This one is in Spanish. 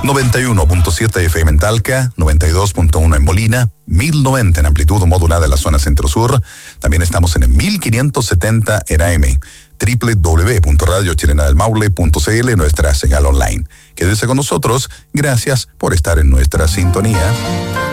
91.7 FM en Talca, 92.1 en Molina, 1090 en amplitud modulada en la zona centro-sur. También estamos en el 1570 en AM, www.radiochilenadelmaule.cl, nuestra señal online. Quédese con nosotros, gracias por estar en nuestra sintonía.